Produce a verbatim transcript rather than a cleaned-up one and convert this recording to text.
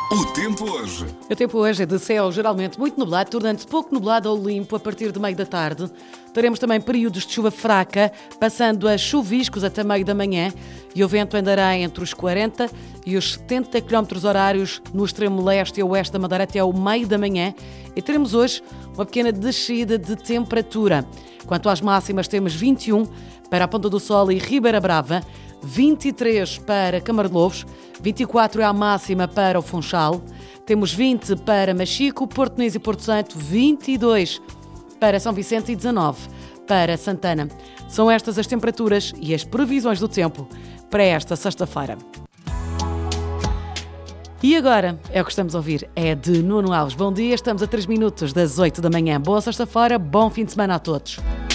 O tempo hoje. O tempo hoje é de céu geralmente muito nublado, tornando-se pouco nublado ou limpo a partir de meio da tarde. Teremos também períodos de chuva fraca, passando a chuviscos até meio da manhã, e o vento andará entre os quarenta e os setenta quilómetros horários no extremo leste e oeste da Madeira até ao meio da manhã, e teremos hoje uma pequena descida de temperatura. Quanto às máximas, temos vinte e um para a Ponta do Sol e Ribeira Brava, vinte e três para Camarlobos, vinte e quatro é a máxima para o Funchal, temos vinte para Machico, Porto Muniz e Porto Santo, vinte e dois para São Vicente e dezanove para Santana. São estas as temperaturas e as previsões do tempo para esta sexta-feira. E agora, é o que estamos a ouvir, é de Nuno Alves. Bom dia, estamos a três minutos das oito da manhã. Boa sexta-feira, bom fim de semana a todos.